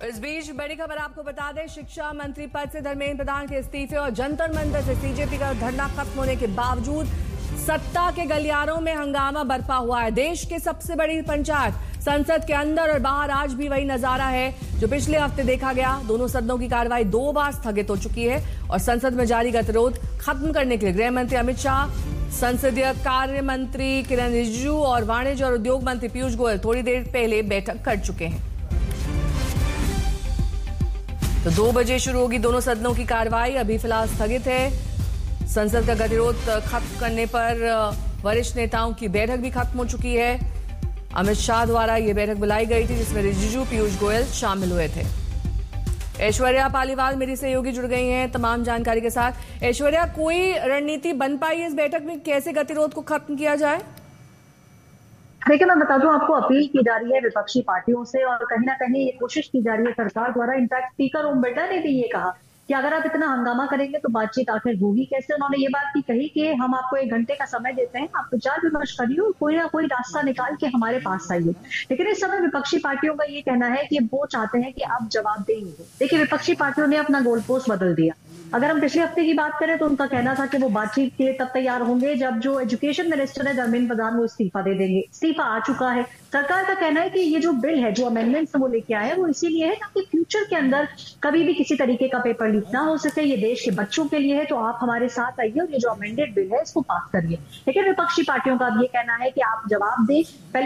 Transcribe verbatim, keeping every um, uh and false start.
इस बीच बड़ी खबर आपको बता दें, शिक्षा मंत्री पद से धर्मेंद्र प्रधान के इस्तीफे और जंतर मंतर से सीजेपी का धरना खत्म होने के बावजूद सत्ता के गलियारों में हंगामा बरपा हुआ है। देश की सबसे बड़ी पंचायत संसद के अंदर और बाहर आज भी वही नजारा है जो पिछले हफ्ते देखा गया। दोनों सदनों की कार्रवाई दो बार स्थगित हो चुकी है और संसद में जारी गतिरोध खत्म करने के लिए गृह मंत्री अमित शाह, संसदीय कार्य मंत्री किरण रिजिजू और वाणिज्य और उद्योग मंत्री पीयूष गोयल थोड़ी देर पहले बैठक कर चुके हैं। तो दो बजे शुरू होगी दोनों सदनों की कार्रवाई, अभी फिलहाल स्थगित है। संसद का गतिरोध खत्म करने पर वरिष्ठ नेताओं की बैठक भी खत्म हो चुकी है। अमित शाह द्वारा यह बैठक बुलाई गई थी जिसमें रिजिजू, पीयूष गोयल शामिल हुए थे। ऐश्वर्या पालीवाल मेरी सहयोगी जुड़ गई हैं तमाम जानकारी के साथ। ऐश्वर्या, कोई रणनीति बन पाई है इस बैठक में, कैसे गतिरोध को खत्म किया जाए? देखिए, मैं बता दूं आपको, अपील की जा रही है विपक्षी पार्टियों से और कहीं ना कहीं ये कोशिश की जा रही है सरकार द्वारा। इनफैक्ट स्पीकर ओम बिरला ने भी ये कहा कि अगर आप इतना हंगामा करेंगे तो बातचीत आखिर होगी कैसे। उन्होंने ये बात भी कही कि हम आपको एक घंटे का समय देते हैं, आप विचार विमर्श करिए और कोई ना कोई रास्ता निकाल के हमारे पास आइए। लेकिन इस समय विपक्षी पार्टियों का ये कहना है कि वो चाहते हैं कि आप जवाबदेही हो। देखिए, विपक्षी पार्टियों ने अपना गोल पोस्ट बदल दिया। अगर हम पिछले हफ्ते की बात करें तो उनका कहना था कि वो बातचीत के लिए तब तैयार होंगे जब जो एजुकेशन मिनिस्टर है धर्मेंद्र प्रधान वो इस्तीफा दे देंगे। इस्तीफा आ चुका है। सरकार का कहना है कि ये जो बिल है, जो अमेंडमेंट्स वो लेके आए हैं, वो इसीलिए है ताकि फ्यूचर के अंदर कभी भी किसी तरीके का पेपर लीक ना हो सके। ये देश के बच्चों के लिए है, तो आप हमारे साथ आइए और ये जो अमेंडेड बिल है इसको पास करिए। लेकिन विपक्षी पार्टियों का अब ये कहना है कि आप जवाब दें।